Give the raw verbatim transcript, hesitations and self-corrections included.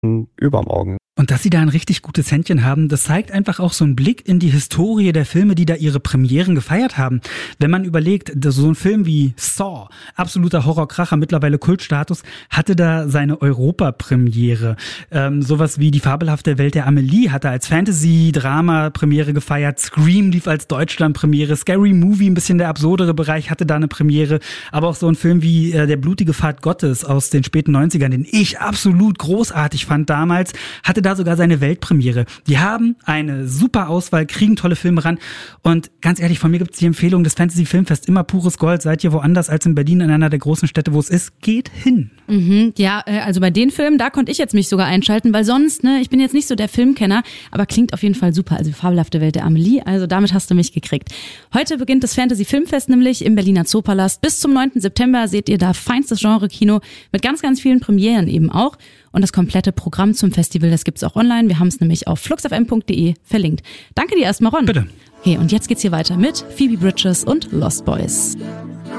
übermorgen. Und dass sie da ein richtig gutes Händchen haben, das zeigt einfach auch so einen Blick in die Historie der Filme, die da ihre Premieren gefeiert haben. Wenn man überlegt, so ein Film wie Saw, absoluter Horrorkracher, mittlerweile Kultstatus, hatte da seine Europapremiere. Ähm, sowas wie Die fabelhafte Welt der Amelie hatte als Fantasy-Drama-Premiere gefeiert. Scream lief als Deutschland-Premiere. Scary Movie, ein bisschen der absurdere Bereich, hatte da eine Premiere. Aber auch so ein Film wie äh, Der blutige Pfad Gottes aus den späten neunzigern, den ich absolut großartig fand damals, hatte da sogar seine Weltpremiere. Die haben eine super Auswahl, kriegen tolle Filme ran und ganz ehrlich, von mir gibt es die Empfehlung, das Fantasy Filmfest, immer pures Gold. Seid ihr woanders als in Berlin, in einer der großen Städte, wo es ist, geht hin. Mhm, ja, also bei den Filmen, da konnte ich jetzt mich sogar einschalten, weil sonst, ne, ich bin jetzt nicht so der Filmkenner, aber klingt auf jeden Fall super. Also Fabelhafte Welt der Amelie, also damit hast du mich gekriegt. Heute beginnt das Fantasy Filmfest nämlich im Berliner Zoopalast. Bis zum neunten September seht ihr da feinstes Genre-Kino mit ganz, ganz vielen Premieren eben auch. Und das komplette Programm zum Festival, das gibt's auch online. Wir haben es nämlich auf fluxfm punkt de verlinkt. Danke dir erstmal, Ron. Bitte. Okay, und jetzt geht's hier weiter mit Phoebe Bridgers und Lost Boys.